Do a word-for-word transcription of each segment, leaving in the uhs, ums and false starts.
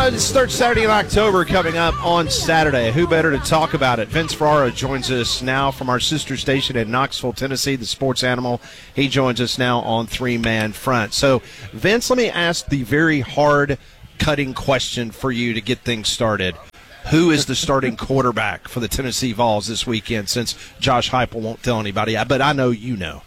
Uh, it's third Saturday in October coming up on Saturday. Who better to talk about it? Vince Ferraro joins us now from our sister station in Knoxville, Tennessee, the Sports Animal. He joins us now on three-man front. So, Vince, let me ask the very hard cutting question for you to get things started. Who is the starting quarterback for the Tennessee Vols this weekend, since Josh Heupel won't tell anybody, but I know you know?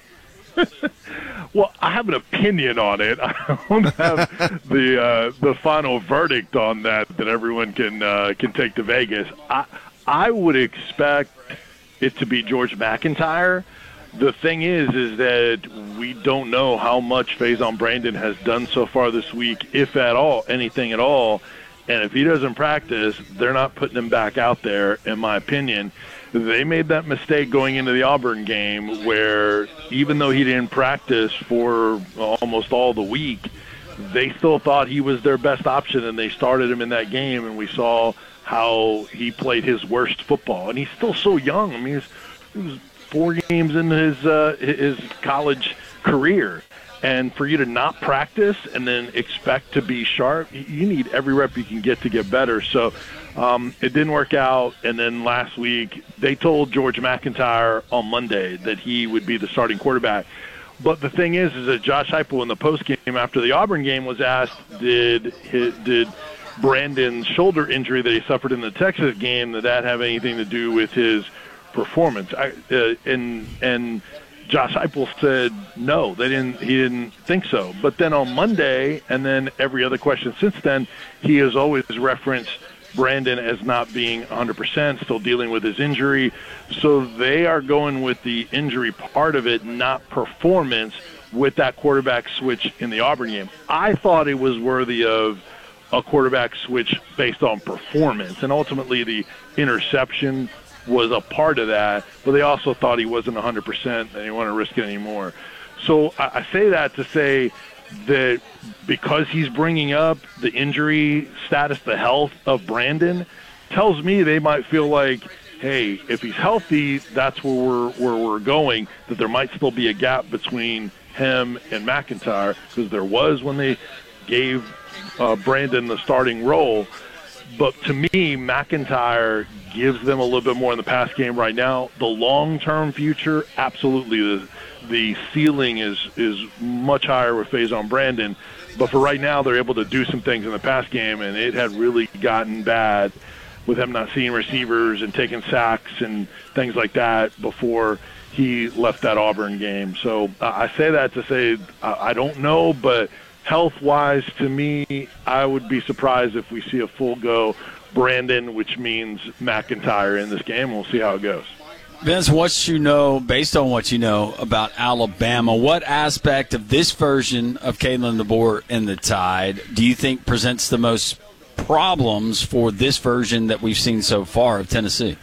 Well, I have an opinion on it. I don't have the uh, the final verdict on that that everyone can uh, can take to Vegas. I I would expect it to be George McIntyre. The thing is, is that we don't know how much Faison Brandon has done so far this week, if at all, anything at all. And if he doesn't practice, they're not putting him back out there, in my opinion. They made that mistake going into the Auburn game where even though he didn't practice for almost all the week, they still thought he was their best option, and they started him in that game, and we saw how he played his worst football. And he's still so young. I mean, he's, he was four games into his uh, his college career. And for you to not practice and then expect to be sharp, you need every rep you can get to get better. So um, it didn't work out. And then last week, they told George McIntyre on Monday that he would be the starting quarterback. But the thing is, is that Josh Heupel in the postgame after the Auburn game was asked, did his, did Brandon's shoulder injury that he suffered in the Texas game, did that have anything to do with his performance? I, uh, and and Josh Heupel said no, they didn't. He didn't think so. But then on Monday, and then every other question since then, he has always referenced Brandon as not being one hundred percent, still dealing with his injury. So they are going with the injury part of it, not performance, with that quarterback switch in the Auburn game. I thought it was worthy of a quarterback switch based on performance, and ultimately the interception was a part of that, but they also thought he wasn't one hundred percent and they didn't want to risk it anymore. So I, I say that to say that because he's bringing up the injury status, the health of Brandon, tells me they might feel like, hey, if he's healthy, that's where we're, where we're going, that there might still be a gap between him and McIntyre, because there was when they gave uh, Brandon the starting role. But to me, McIntyre gives them a little bit more in the pass game right now. The long-term future, absolutely. The, the ceiling is is much higher with Faison Brandon. But for right now, they're able to do some things in the pass game, and it had really gotten bad with him not seeing receivers and taking sacks and things like that before he left that Auburn game. So uh, I say that to say uh, I don't know, but health-wise, to me, I would be surprised if we see a full-go Brandon, which means McIntyre in this game. We'll see how it goes. Vince, what you know, based on what you know about Alabama, what aspect of this version of Kalen DeBoer and the Tide do you think presents the most problems for this version that we've seen so far of Tennessee?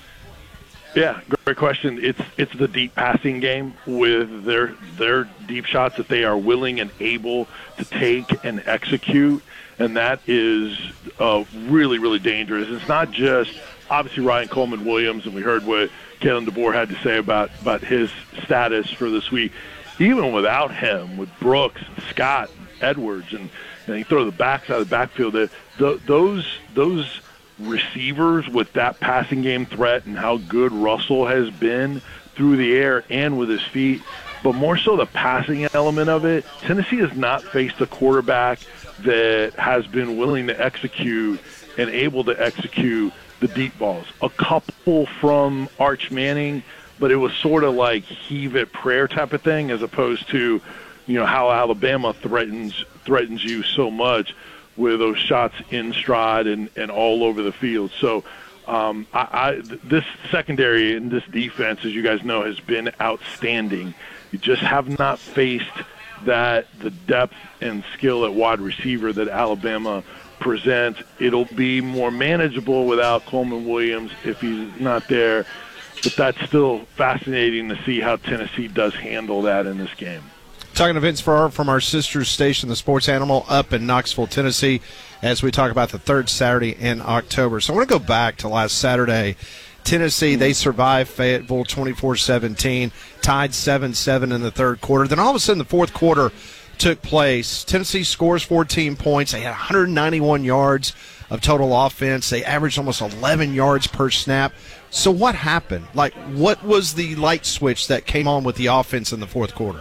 Yeah, great question. It's it's the deep passing game with their their deep shots that they are willing and able to take and execute, and that is uh, really, really dangerous. It's not just, obviously, Ryan Coleman Williams, and we heard what Kalen DeBoer had to say about, about his status for this week. Even without him, with Brooks, Scott, Edwards, and, and you throw the backs out of the backfield, the, the, those those receivers with that passing game threat and how good Russell has been through the air and with his feet, but more so the passing element of it. Tennessee has not faced a quarterback that has been willing to execute and able to execute the deep balls. A couple from Arch Manning, but it was sort of like heave it prayer type of thing, as opposed to, you know, how Alabama threatens threatens you so much with those shots in stride and, and all over the field. So um, I, I, this secondary and this defense, as you guys know, has been outstanding. You just have not faced that the depth and skill at wide receiver that Alabama presents. It'll be more manageable without Coleman Williams if he's not there, but that's still fascinating to see how Tennessee does handle that in this game. Talking to Vince Ferraro from our sister station, the Sports Animal, up in Knoxville, Tennessee, as we talk about the third Saturday in October. So I want to go back to last Saturday. Tennessee, they survived Fayetteville twenty-four seventeen, tied seven seven in the third quarter. Then all of a sudden, the fourth quarter, took place. Tennessee scores fourteen points. They had one hundred ninety-one yards of total offense. They averaged almost eleven yards per snap. So what happened? Like, what was the light switch that came on with the offense in the fourth quarter?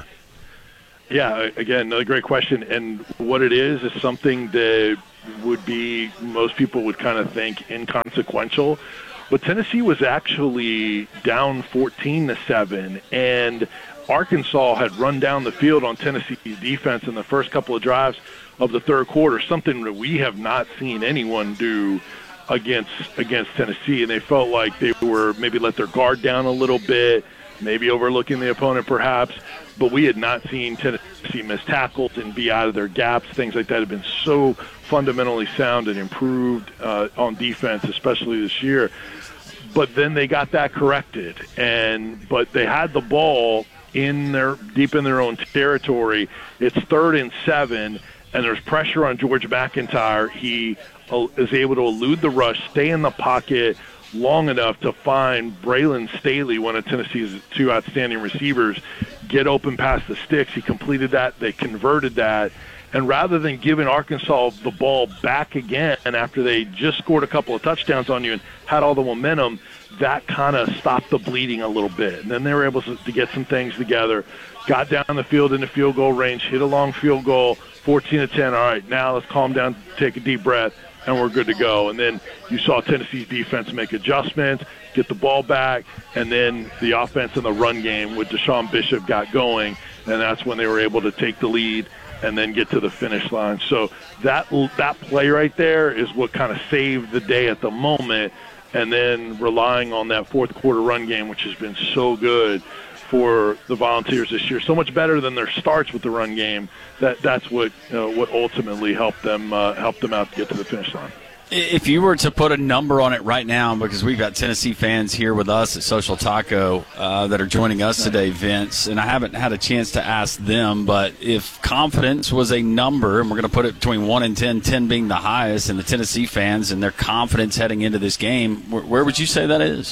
Yeah, again, another great question. And what it is is something that would be, most people would kind of think inconsequential. But Tennessee was actually down fourteen to seven, and Arkansas had run down the field on Tennessee's defense in the first couple of drives of the third quarter, something that we have not seen anyone do against against Tennessee. And they felt like they were maybe let their guard down a little bit, maybe overlooking the opponent perhaps, but we had not seen Tennessee miss tackles and be out of their gaps. Things like that have been so fundamentally sound and improved uh, on defense, especially this year. But then they got that corrected, and but they had the ball in their deep in their own territory. It's third and seven, and there's pressure on George McIntyre. He uh, is able to elude the rush, stay in the pocket long enough to find Braylon Staley, one of Tennessee's two outstanding receivers, get open past the sticks. He completed that. They converted that. And rather than giving Arkansas the ball back again after they just scored a couple of touchdowns on you and had all the momentum, that kind of stopped the bleeding a little bit. And then they were able to, to get some things together, got down the field in the field goal range, hit a long field goal, fourteen to ten. All right, now let's calm down, take a deep breath, and we're good to go. And then you saw Tennessee's defense make adjustments, get the ball back, and then the offense in the run game with Deshaun Bishop got going, and that's when they were able to take the lead and then get to the finish line. So that that play right there is what kind of saved the day at the moment, and then relying on that fourth quarter run game, which has been so good for the Volunteers this year, so much better than their starts with the run game. That that's what you know, what ultimately helped them uh, helped them out to get to the finish line. If you were to put a number on it right now, because we've got Tennessee fans here with us at Social Taco uh, that are joining us today, Vince, and I haven't had a chance to ask them, but if confidence was a number, and we're going to put it between one and ten, ten being the highest, and the Tennessee fans and their confidence heading into this game, where, where would you say that is?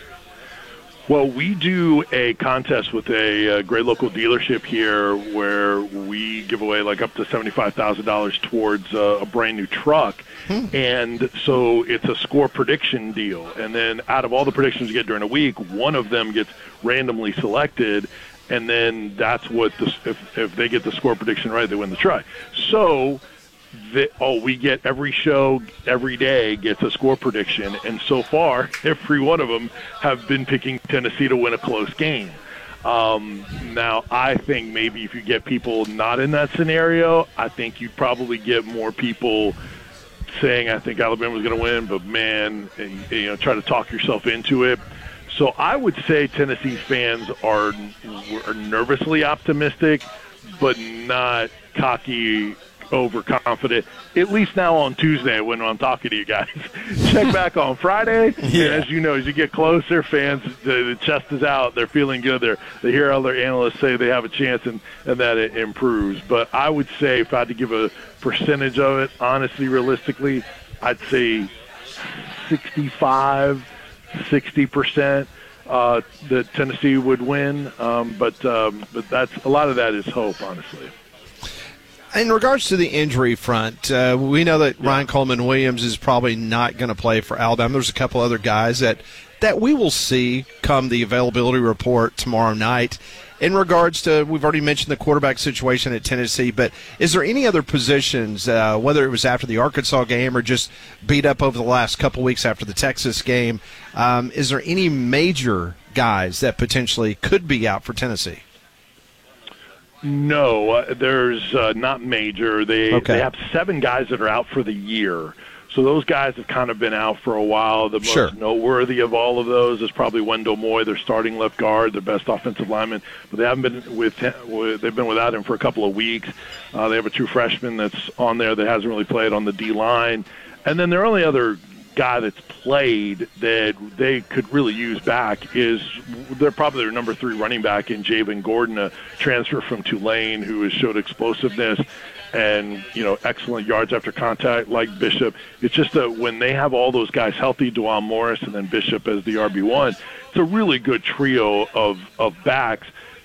Well, we do a contest with a, a great local dealership here where we give away like up to seventy-five thousand dollars towards uh, a brand new truck. Hmm. And so it's a score prediction deal. And then out of all the predictions you get during a week, one of them gets randomly selected. And then that's what, the, if, if they get the score prediction right, they win the truck. So The, oh, we get every show, every day gets a score prediction, and so far, every one of them have been picking Tennessee to win a close game. Um, now, I think maybe if you get people not in that scenario, I think you'd probably get more people saying, I think Alabama's going to win, but man, and, you know, try to talk yourself into it. So I would say Tennessee fans are, are nervously optimistic, but not cocky, overconfident, at least now on Tuesday when I'm talking to you guys. Check back on Friday. Yeah. And as you know, as you get closer, fans, the, the chest is out. They're feeling good. They're, they hear other analysts say they have a chance, and, and that it improves. But I would say if I had to give a percentage of it, honestly, realistically, I'd say sixty-five, sixty percent uh, that Tennessee would win. Um, but, um, but that's a lot of that is hope, honestly. In regards to the injury front, uh, we know that Ryan Coleman Williams is probably not going to play for Alabama. There's a couple other guys that, that we will see come the availability report tomorrow night. In regards to, we've already mentioned the quarterback situation at Tennessee, but is there any other positions, uh, whether it was after the Arkansas game or just beat up over the last couple weeks after the Texas game, um, is there any major guys that potentially could be out for Tennessee? No, uh, there's uh, not major. They okay. they have seven guys that are out for the year. So those guys have kind of been out for a while. The most sure. noteworthy of all of those is probably Wendell Moy, their starting left guard, their best offensive lineman. But they haven't been with they've been without him for a couple of weeks. Uh, they have a true freshman that's on there that hasn't really played on the D line, and then their only other guy that's played that they could really use back is they're probably their number three running back in Javen Gordon, a transfer from Tulane who has showed explosiveness and, you know, excellent yards after contact like Bishop. It's just that when they have all those guys healthy, Dwan Morris and then Bishop as the R B one, it's a really good trio of, of backs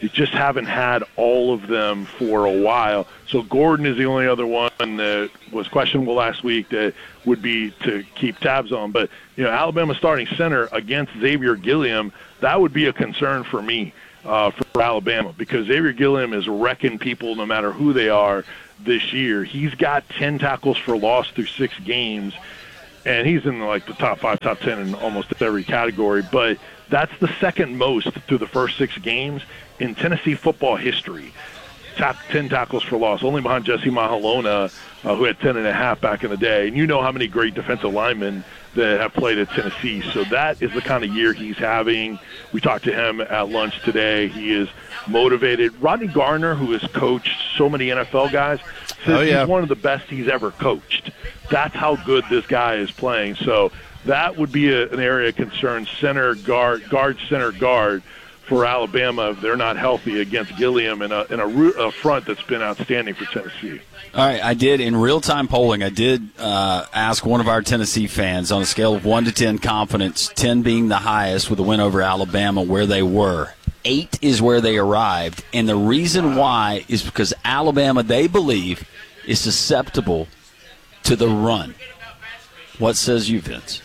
You just haven't had all of them for a while. So Gordon is the only other one that was questionable last week that would be to keep tabs on. But, you know, Alabama starting center against Xavier Gilliam, that would be a concern for me uh, for Alabama, because Xavier Gilliam is wrecking people no matter who they are this year. He's got ten tackles for loss through six games, and he's in like the top five, top ten in almost every category. But that's the second most through the first six games in Tennessee football history. Top ten tackles for loss, only behind Jesse Mahalona, uh, who had ten and a half back in the day. And you know how many great defensive linemen that have played at Tennessee. So that is the kind of year he's having. We talked to him at lunch today. He is motivated. Rodney Garner, who has coached so many N F L guys, says oh, yeah. he's one of the best he's ever coached. That's how good this guy is playing. So that would be a, an area of concern, center, guard, guard, center, guard, for Alabama if they're not healthy against Gilliam in a, in a, a front that's been outstanding for Tennessee. All right, I did, in real-time polling, I did uh, ask one of our Tennessee fans on a scale of one to ten confidence, ten being the highest with a win over Alabama, where they were. Eight is where they arrived, and the reason why is because Alabama, they believe, is susceptible to the run. What says you, Vince?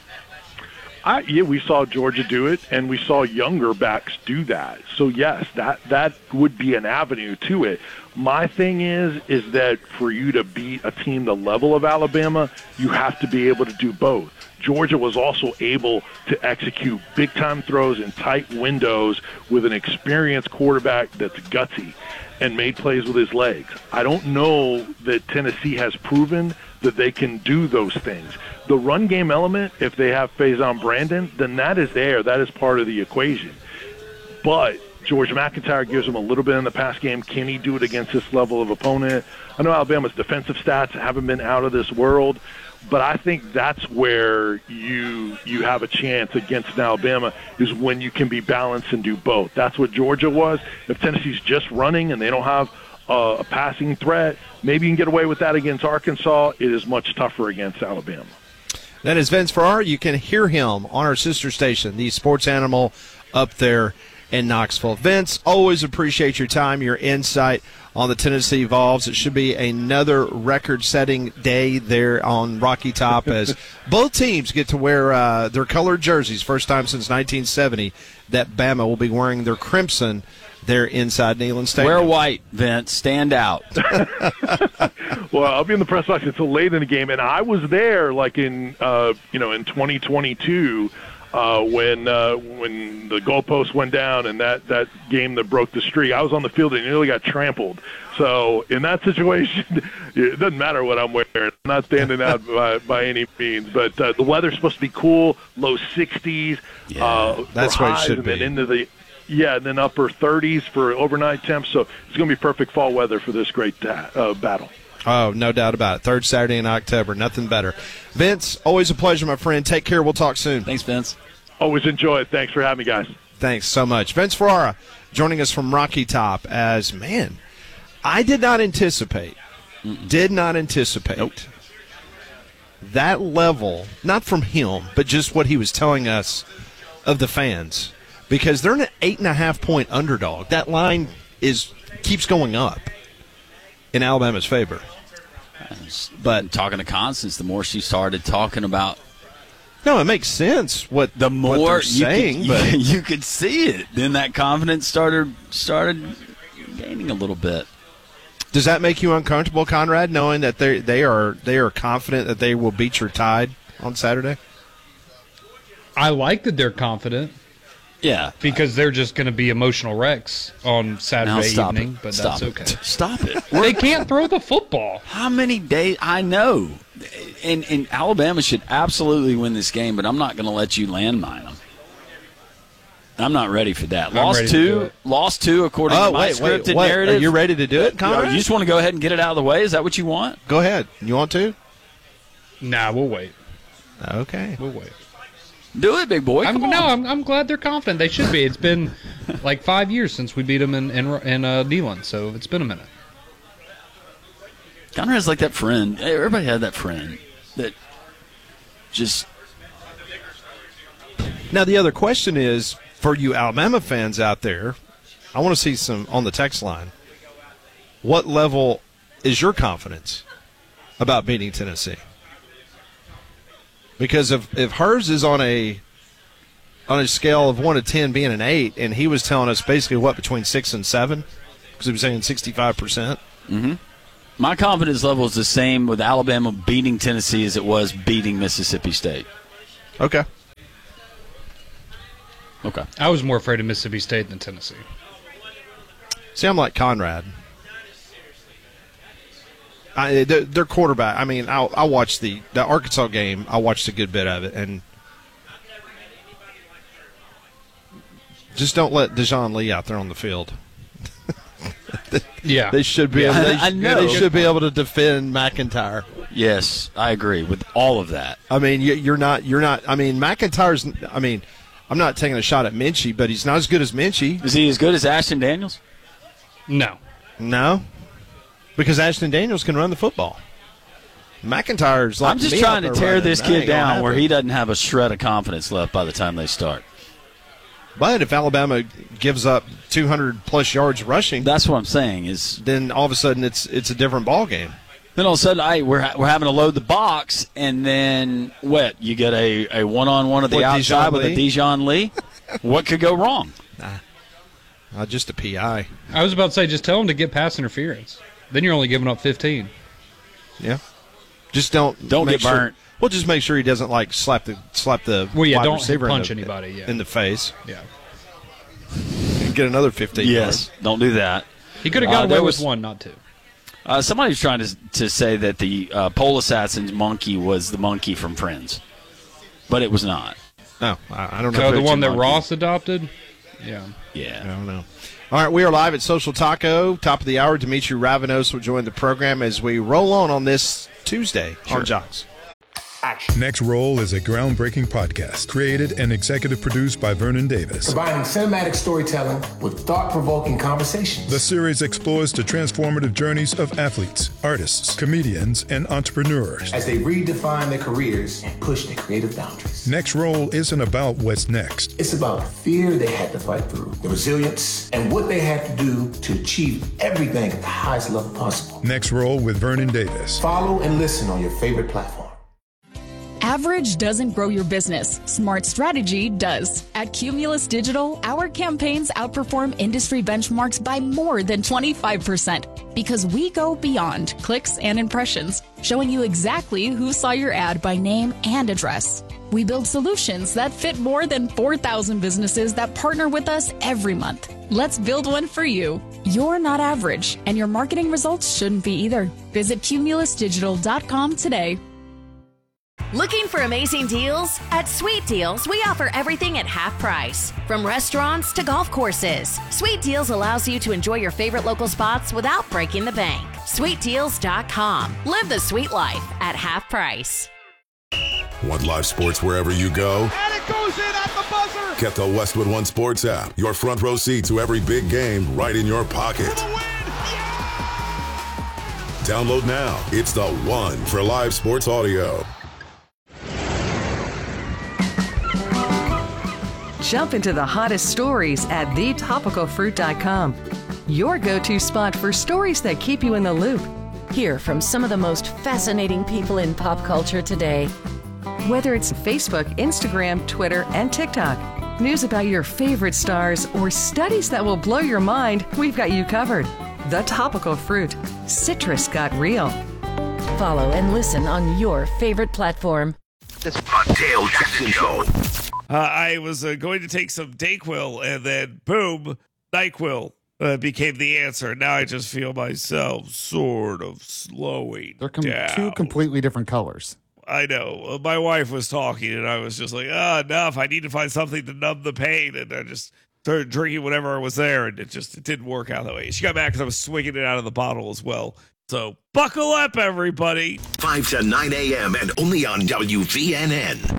I, yeah, we saw Georgia do it, and we saw younger backs do that. So, yes, that, that would be an avenue to it. My thing is, is that for you to beat a team the level of Alabama, you have to be able to do both. Georgia was also able to execute big-time throws in tight windows with an experienced quarterback that's gutsy and made plays with his legs. I don't know that Tennessee has proven that they can do those things. The run game element, if they have Faison Brandon, then that is there. That is part of the equation. But George McIntyre gives them a little bit in the pass game. Can he do it against this level of opponent? I know Alabama's defensive stats haven't been out of this world, but I think that's where you you have a chance against Alabama, is when you can be balanced and do both. That's what Georgia was. If Tennessee's just running and they don't have uh, a passing threat, maybe you can get away with that against Arkansas. It is much tougher against Alabama. That is Vince Farrar. You can hear him on our sister station, the Sports Animal, up there in Knoxville. Vince, always appreciate your time, your insight on the Tennessee Vols. It should be another record-setting day there on Rocky Top as both teams get to wear uh, their colored jerseys. First time since nineteen seventy that Bama will be wearing their crimson there inside Neyland Stadium. Wear white, Vince. Stand out. Well, I'll be in the press box until late in the game, and I was there like in uh, you know in twenty twenty-two. Uh, when uh, when the goalpost went down and that, that game that broke the streak, I was on the field and nearly got trampled. So in that situation, it doesn't matter what I'm wearing. I'm not standing out by, by any means. But uh, the weather's supposed to be cool, low sixties. Yeah, uh, that's what it should and be. then into the yeah, and then upper thirties for overnight temps. So it's going to be perfect fall weather for this great uh, battle. Oh, no doubt about it. Third Saturday in October. Nothing better. Vince, always a pleasure, my friend. Take care. We'll talk soon. Thanks, Vince. Always enjoy it. Thanks for having me, guys. Thanks so much. Vince Ferrara joining us from Rocky Top as, man, I did not anticipate, Mm-mm. did not anticipate nope. that level, not from him, but just what he was telling us of the fans, because they're an eight and a half point underdog. That line is keeps going up in Alabama's favor. But talking to Constance, the more she started talking about, no, it makes sense what the more what they're you saying, could, but you could see it. Then that confidence started started gaining a little bit. Does that make you uncomfortable, Conrad, knowing that they they are they are confident that they will beat your Tide on Saturday? I like that they're confident. Yeah, because they're just going to be emotional wrecks on Saturday stop evening, it. but stop that's it. okay. Stop it. They can't throw the football. How many days? I know. And, and Alabama should absolutely win this game, but I'm not going to let you landmine them. I'm not ready for that. I'm Lost ready two, to do it. lost two according Oh, to my wait, wait, scripted what? narrative. Are you ready to do it, Conrad? You just want to go ahead and get it out of the way? Is that what you want? Go ahead. You want to? Nah, we'll wait. Okay. We'll wait. Do it, big boy. I'm, Come on. no, I'm, I'm glad they're confident. They should be. It's been like five years since we beat them in in, in uh, Neyland, so it's been a minute. Conrad's like that friend. Everybody had that friend that just. Now, the other question is, for you Alabama fans out there, I want to see some on the text line. What level is your confidence about beating Tennessee? Because if, if hers is on a on a scale of one to ten being an eight, and he was telling us basically what, between six and seven, because he was saying sixty-five percent. Mm-hmm. My confidence level is the same with Alabama beating Tennessee as it was beating Mississippi State. Okay. Okay. I was more afraid of Mississippi State than Tennessee. See, I'm like Conrad. I, their, their quarterback, I mean, I, I watched the, the Arkansas game. I watched a good bit of it, and just don't let Dejon Lee out there on the field. Yeah. They should be able, they, I know. they should be able to defend McIntyre. Yes, I agree with all of that. I mean, you, you're not you're not I mean, McIntyre's I mean, I'm not taking a shot at Minchie, but he's not as good as Minchie. Is he as good as Ashton Daniels? No. No. Because Ashton Daniels can run the football. McIntyre's like I'm just me trying out to there tear running. this That kid ain't gonna down where happen. he doesn't have a shred of confidence left by the time they start. But if Alabama gives up two hundred plus yards rushing, That's what I'm saying is then all of a sudden it's it's a different ball game. then all of a sudden I, we're ha- we're having to load the box, and then what? You get a, a one-on-one at the What, outside Dijon with a Lee? Dijon Lee? What could go wrong? Uh, just a P I. I was about to say, just tell him to get pass interference. Then you're only giving up fifteen. Yeah. Just don't Don't make get sure- burnt. Well, just make sure he doesn't like slap the slap the Well, yeah, wide don't receiver punch in the, anybody, yeah. in the face Yeah. and get another fifteen Yes, yards. don't do that. He could have Uh, got there away was- with one, not two. Uh, somebody was trying to to say that the uh, pole assassin's monkey was the monkey from Friends, but it was not. No, I, I don't know. So if the it's one a that monkey. Ross adopted? Yeah. I Yeah. don't know. All right, we are live at Social Taco, top of the hour. Dimitri Ravanos will join the program as we roll on on this Tuesday on Jocks. Next Roll is a groundbreaking podcast created and executive produced by Vernon Davis. Combining cinematic storytelling with thought-provoking conversations. The series explores the transformative journeys of athletes, artists, comedians, and entrepreneurs. As they redefine their careers and push their creative boundaries. Next Roll isn't about what's next. It's about the fear they had to fight through, the resilience, and what they had to do to achieve everything at the highest level possible. Next Roll with Vernon Davis. Follow and listen on your favorite platform. Average doesn't grow your business. Smart strategy does. At Cumulus Digital, our campaigns outperform industry benchmarks by more than twenty-five percent because we go beyond clicks and impressions, showing you exactly who saw your ad by name and address. We build solutions that fit more than four thousand businesses that partner with us every month. Let's build one for you. You're not average, and your marketing results shouldn't be either. Visit cumulus digital dot com today. Looking for amazing deals? At Sweet Deals, we offer everything at half price. From restaurants to golf courses, Sweet Deals allows you to enjoy your favorite local spots without breaking the bank. sweet deals dot com. Live the sweet life at half price. Want live sports wherever you go? And it goes in at the buzzer. Get the Westwood One Sports app. Your front row seat to every big game right in your pocket. The win. Download now. It's the one for live sports audio. Jump into the hottest stories at the topical fruit dot com. Your go-to spot for stories that keep you in the loop. Hear from some of the most fascinating people in pop culture today. Whether it's Facebook, Instagram, Twitter, and TikTok, news about your favorite stars, or studies that will blow your mind, we've got you covered. The Topical Fruit. Citrus got real. Follow and listen on your favorite platform. The Dale Jackson Show. Uh, I was uh, going to take some Dayquil, and then boom, NyQuil uh, became the answer. Now I just feel myself sort of slowing They're com- down. two completely different colors. I know. Uh, my wife was talking, and I was just like, ah, enough. I need to find something to numb the pain. And I just started drinking whatever was there, and it just it didn't work out that way. She got mad because I was swinging it out of the bottle as well. So buckle up, everybody. five to nine a.m. and only on W V N N.